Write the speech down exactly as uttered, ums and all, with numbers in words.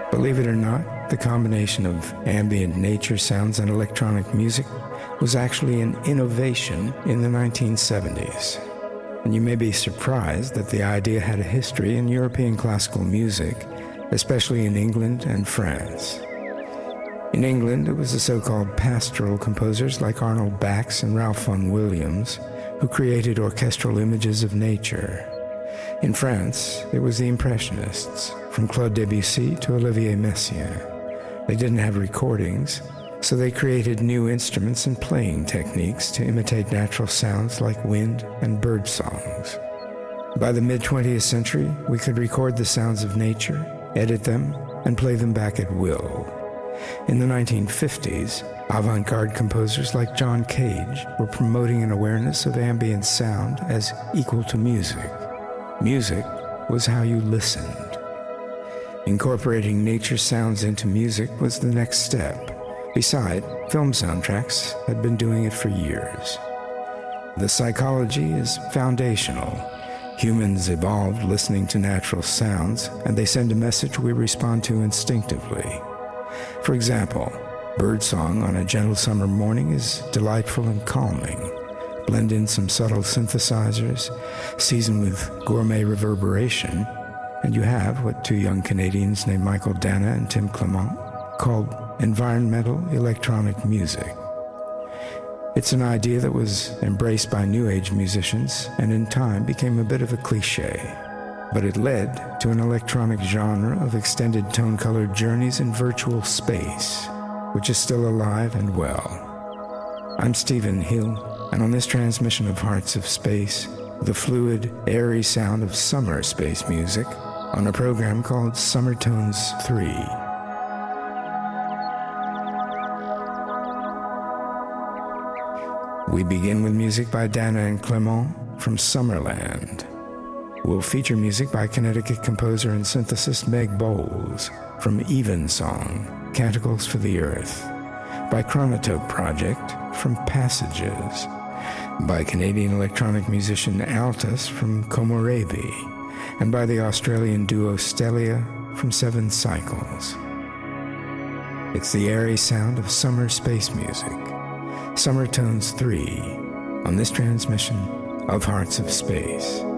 Believe it or not, the combination of ambient nature sounds and electronic music was actually an innovation in the nineteen seventies. And you may be surprised that the idea had a history in European classical music, especially in England and France. In England, it was the so-called pastoral composers like Arnold Bax and Ralph Vaughan Williams who created orchestral images of nature. In France, it was the Impressionists, from Claude Debussy to Olivier Messiaen. They didn't have recordings, so they created new instruments and playing techniques to imitate natural sounds like wind and bird songs. By the mid-twentieth century, we could record the sounds of nature, edit them, and play them back at will. In the nineteen fifties, avant-garde composers like John Cage were promoting an awareness of ambient sound as equal to music. Music was how you listened. Incorporating nature sounds into music was the next step. Besides, film soundtracks had been doing it for years. The psychology is foundational. Humans evolved listening to natural sounds, and they send a message we respond to instinctively. For example, birdsong on a gentle summer morning is delightful and calming. Blend in some subtle synthesizers, season with gourmet reverberation, and you have what two young Canadians named Michael Dana and Tim Clement called environmental electronic music. It's an idea that was embraced by New Age musicians and in time became a bit of a cliche. But it led to an electronic genre of extended tone-colored journeys in virtual space, which is still alive and well. I'm Stephen Hill, and on this transmission of Hearts of Space, the fluid, airy sound of summer space music on a program called Summer Tones three. We begin with music by Dana and Clement from Summerland. We'll feature music by Connecticut composer and synthesist Meg Bowles from Evensong, Canticles for the Earth, by Chronotope Project from Passages, by Canadian electronic musician Altus from Komorebi, and by the Australian duo Stelia from Seven Cycles. It's the airy sound of summer space music. Summer Tones three on this transmission of Hearts of Space.